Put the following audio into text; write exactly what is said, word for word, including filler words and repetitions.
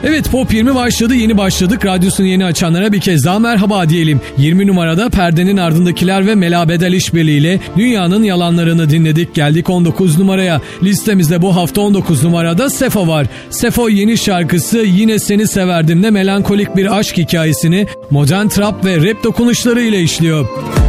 Evet, Pop yirmi başladı, yeni başladık. Radyosunu yeni açanlara bir kez daha merhaba diyelim. yirmi numarada Perdenin Ardındakiler ve Mela Bedel işbirliğiyle Dünyanın Yalanlarını dinledik. Geldik on dokuz numaraya. Listemizde bu hafta on dokuz numarada Sefo var. Sefo yeni şarkısı Yine Seni Severdim'le melankolik bir aşk hikayesini modern trap ve rap dokunuşlarıyla işliyor.